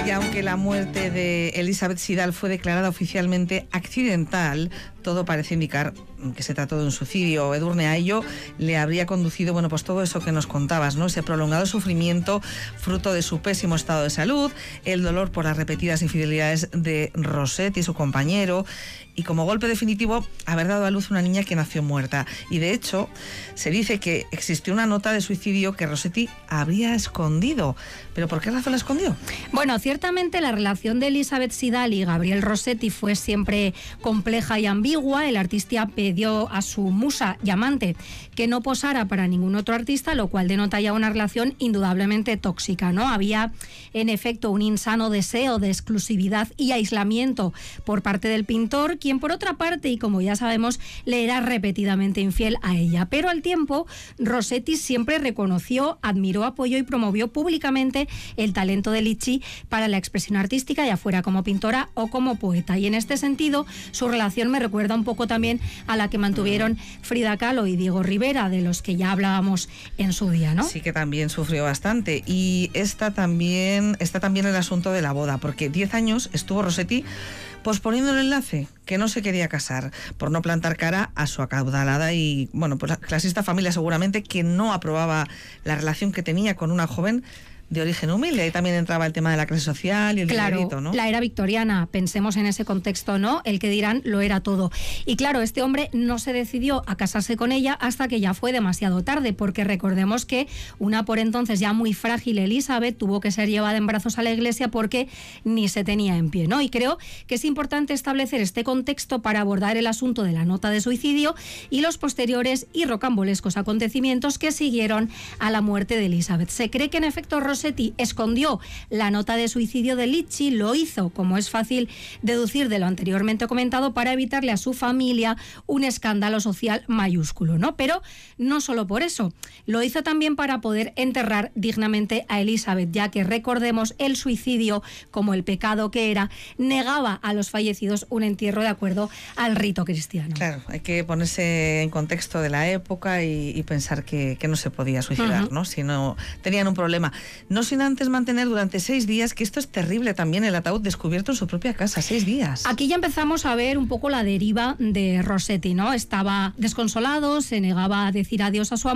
Y aunque la muerte de Elisabeth Sidal fue declarada oficialmente accidental, todo parece indicar que se trató de un suicidio. Edurne, a ello le habría conducido, bueno, pues todo eso que nos contabas, ¿no? Ese prolongado sufrimiento fruto de su pésimo estado de salud, el dolor por las repetidas infidelidades de Rossetti y su compañero, y como golpe definitivo, haber dado a luz una niña que nació muerta. Y de hecho, se dice que existió una nota de suicidio que Rossetti habría escondido. ¿Pero por qué razón la escondió? Bueno, ciertamente la relación de Elisabeth Sidal y Gabriel Rossetti fue siempre compleja y ambigua. El artista pidió a su musa y amante que no posara para ningún otro artista, lo cual denota ya una relación indudablemente tóxica, ¿no? Había, en efecto, un insano deseo de exclusividad y aislamiento por parte del pintor, quien por otra parte, y como ya sabemos, le era repetidamente infiel a ella. Pero al tiempo, Rossetti siempre reconoció, admiró, apoyó y promovió públicamente el talento de Lichi para la expresión artística, ya fuera como pintora o como poeta. Y en este sentido, su relación me recuerda un poco también a la que mantuvieron Frida Kahlo y Diego Rivera, de los que ya hablábamos en su día, ¿no? Sí, que también sufrió bastante. Y está también el asunto de la boda, porque 10 años estuvo Rossetti posponiendo el enlace, que no se quería casar, por no plantar cara a su acaudalada y, bueno, pues clasista familia seguramente, que no aprobaba la relación que tenía con una joven de origen humilde. Ahí también entraba el tema de la clase social y el dinerito, ¿no? La era victoriana, pensemos en ese contexto, ¿no? El que dirán lo era todo. Y claro, este hombre no se decidió a casarse con ella hasta que ya fue demasiado tarde, porque recordemos que una por entonces ya muy frágil Elisabeth tuvo que ser llevada en brazos a la iglesia porque ni se tenía en pie, ¿no? Y creo que es importante establecer este contexto para abordar el asunto de la nota de suicidio y los posteriores y rocambolescos acontecimientos que siguieron a la muerte de Elisabeth. Se cree que en efecto Rossetti escondió la nota de suicidio de Lichi, lo hizo, como es fácil deducir de lo anteriormente comentado, para evitarle a su familia un escándalo social mayúsculo, ¿no? Pero no solo por eso, lo hizo también para poder enterrar dignamente a Elisabeth, ya que recordemos el suicidio, como el pecado que era, negaba a los fallecidos un entierro de acuerdo al rito cristiano. Claro, hay que ponerse en contexto de la época y pensar que no se podía suicidar, ¿no? Si no tenían un problema. No sin antes mantener durante 6 días, que esto es terrible también, el ataúd descubierto en su propia casa, 6 días. Aquí ya empezamos a ver un poco la deriva de Rossetti, ¿no? Estaba desconsolado, se negaba a decir adiós a su amor.